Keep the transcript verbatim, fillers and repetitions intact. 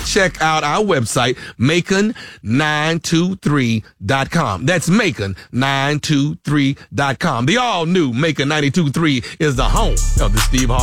check out our website, Macon nine two three dot com. That's Macon nine two three dot com. The all new Macon ninety-two point three is the home of the Steve Harvey